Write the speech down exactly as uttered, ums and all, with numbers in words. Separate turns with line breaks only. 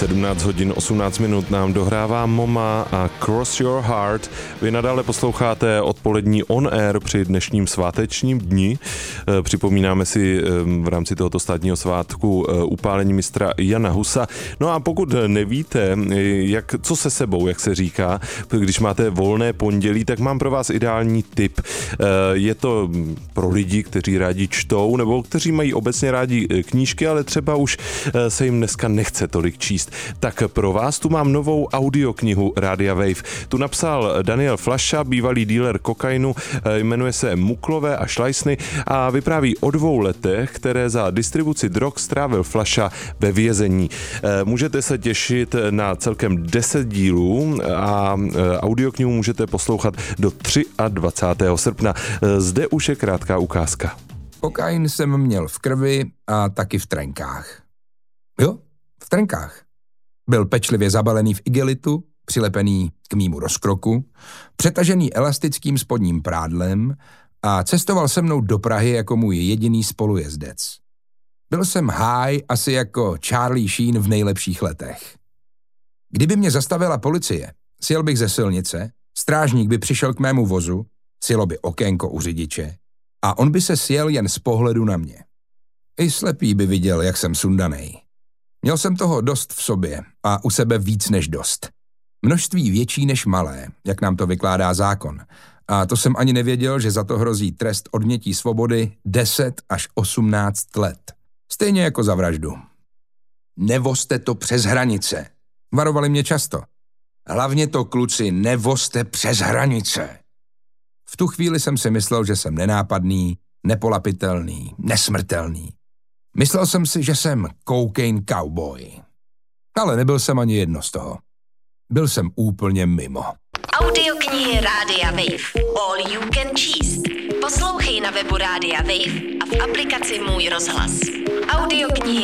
sedmnáct hodin osmnáct minut nám dohrává Moma a Cross Your Heart. Vy nadále posloucháte odpolední On Air při dnešním svátečním dni. Připomínáme si v rámci tohoto státního svátku upálení mistra Jana Husa. No a pokud nevíte, jak, co se sebou, jak se říká, když máte volné pondělí, tak mám pro vás ideální tip. Je to pro lidi, kteří rádi čtou, nebo kteří mají obecně rádi knížky, ale třeba už se jim dneska nechce tolik číst. Tak pro vás tu mám novou audioknihu Rádia Wave. Tu napsal Daniel Flaša, bývalý dealer kokainu, jmenuje se Muklové a šlajsny a vypráví o dvou letech, které za distribuci drog strávil Flaša ve vězení. Můžete se těšit na celkem deset dílů a audioknihu můžete poslouchat do dvacátého třetího srpna. Zde už je krátká ukázka.
Kokain jsem měl v krvi a taky v trenkách. Jo, v trenkách. Byl pečlivě zabalený v igelitu, přilepený k mýmu rozkroku, přetažený elastickým spodním prádlem a cestoval se mnou do Prahy jako můj jediný spolujezdec. Byl jsem high asi jako Charlie Sheen v nejlepších letech. Kdyby mě zastavila policie, sjel bych ze silnice, strážník by přišel k mému vozu, sjelo by okénko u řidiče a on by se sjel jen z pohledu na mě. I slepý by viděl, jak jsem sundanej. Měl jsem toho dost v sobě a u sebe víc než dost. Množství větší než malé, jak nám to vykládá zákon. A to jsem ani nevěděl, že za to hrozí trest odnětí svobody deset až osmnáct let. Stejně jako za vraždu. Nevozte to přes hranice. Varovali mě často. Hlavně to, kluci, nevozte přes hranice. V tu chvíli jsem si myslel, že jsem nenápadný, nepolapitelný, nesmrtelný. Myslel jsem si, že jsem cocaine cowboy. Ale nebyl jsem ani jedno z toho. Byl jsem úplně mimo.
Audioknihy Rádia Wave. All you can číst. Poslouchej na webu Rádia Wave a v aplikaci Můj rozhlas. Audioknihy